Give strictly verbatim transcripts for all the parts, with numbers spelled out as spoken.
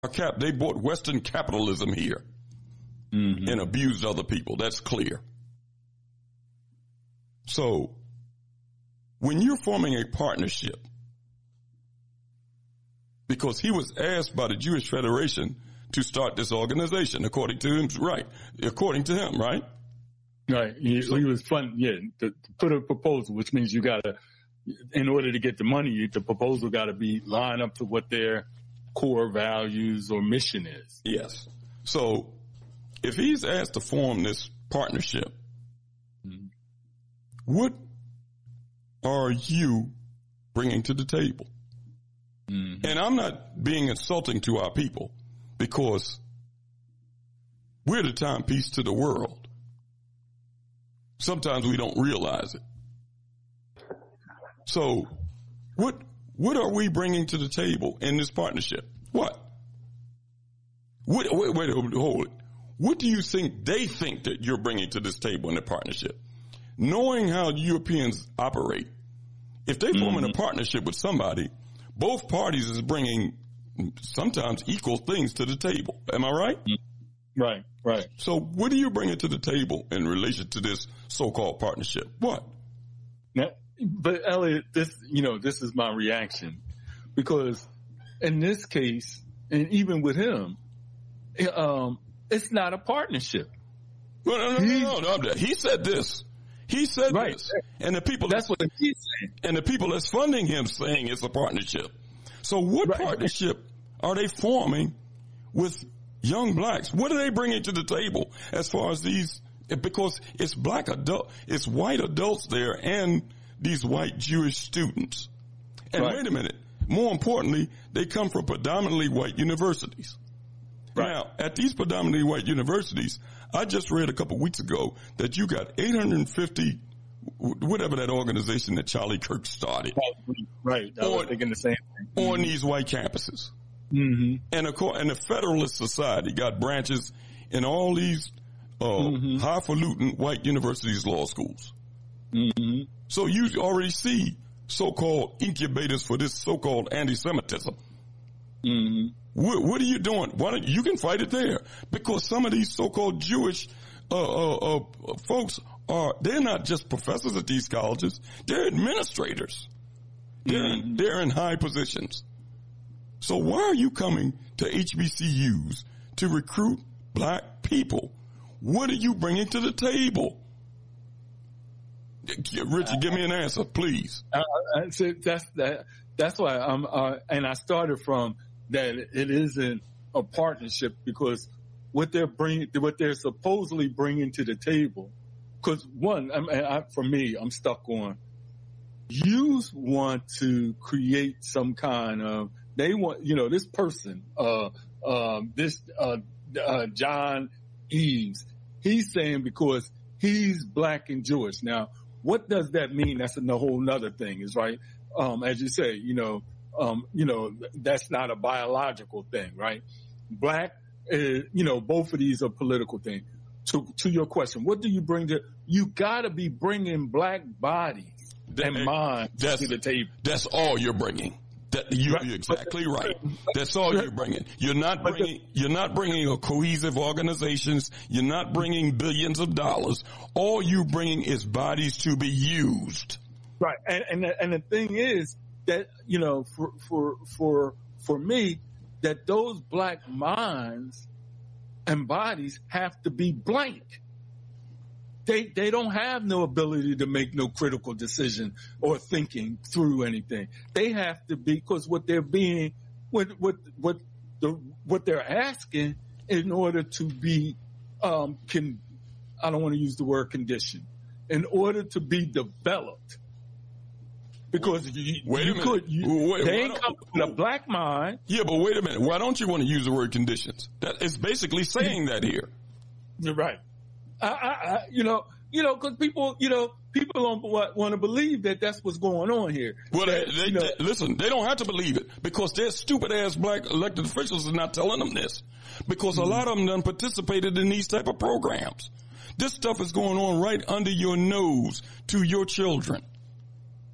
cap, they brought Western capitalism here mm-hmm. and abused other people. That's clear. So when you're forming a partnership, because he was asked by the Jewish Federation to start this organization, according to him, right? According to him, right? Right. He, so, he was fun, yeah, to, to put a proposal, which means you gotta, in order to get the money, the proposal gotta be line up to what their core values or mission is. Yes. So if he's asked to form this partnership, mm-hmm. what are you bringing to the table? Mm-hmm. And I'm not being insulting to our people because we're the timepiece to the world. Sometimes we don't realize it. So what, what are we bringing to the table in this partnership? What? What wait, wait, hold it. What do you think they think that you're bringing to this table in the partnership? Knowing how Europeans operate, if they're mm-hmm. forming a partnership with somebody, both parties is bringing sometimes equal things to the table. Am I right? Right, right. So what are you bringing to the table in relation to this so-called partnership? What? Now, but Elliot, this, you know, this is my reaction because in this case, and even with him, um, it's not a partnership. No, no, no, no, no, no. He said this. He said right. this. And the people that's what he's saying. And the people that's funding him saying it's a partnership. So what right. partnership are they forming with young blacks? What are they bringing to the table as far as these, because it's black adult, it's white adults there and these white Jewish students. And right. wait a minute. More importantly, they come from predominantly white universities. Right. Now, at these predominantly white universities, I just read a couple of weeks ago that you got eight hundred fifty, whatever that organization that Charlie Kirk started. Right. I was thinking the same thing. On mm-hmm. these white campuses. Mm-hmm. And, of course, and the Federalist Society got branches in all these uh, mm-hmm. highfalutin white universities, law schools. Mm-hmm. So you already see so-called incubators for this so-called anti-Semitism. Mm-hmm. What, what are you doing? Why don't you can fight it there? Because some of these so-called Jewish uh, uh, uh, folks are, they're not just professors at these colleges. They're administrators. They're, mm-hmm. in, they're in high positions. So why are you coming to H B C Us to recruit black people? What are you bringing to the table? Richard, give me an answer, please. Uh, so that's that. That's why I'm. Uh, and I started from that. It isn't a partnership because what they're bringing, what they're supposedly bringing to the table. Because one, I mean, I, for me, I'm stuck on. You want to create some kind of. They want, you know, this person, uh, uh, this uh, uh, John Eves. He's saying because he's black and Jewish. Now, what does that mean? That's a whole nother thing, is right. Um, as you say, you know, um, you know, that's not a biological thing, right? Black, uh, you know, both of these are political things. To, to your question, what do you bring to, you gotta be bringing black bodies that, and minds to the table. That's all you're bringing. That you, right. You're exactly but, right. That's all you're bringing. You're not bringing. The, you're not bringing a cohesive organizations. You're not bringing billions of dollars. All you're bringing is bodies to be used. Right. And and the, and the thing is that, you know, for for for for me, that those black minds and bodies have to be blank. They they don't have no ability to make no critical decision or thinking through anything. They have to be, because what they're being, what what what the what they're asking in order to be, um, can I don't want to use the word condition, in order to be developed. Because wait, you, wait you a could, you, wait, they ain't come with a black mind. Yeah, but wait a minute. Why don't you want to use the word conditions? That is basically saying that here. You're right. I, I, I, you know, you know, because people, you know, people don't want to believe that that's what's going on here. Well, that, they, they, you know, they, listen, they don't have to believe it because their stupid ass black elected officials are not telling them this, because mm-hmm. a lot of them done participated in these type of programs. This stuff is going on right under your nose to your children.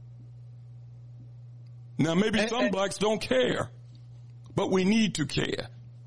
Now, maybe and, some and, blacks don't care, but we need to care.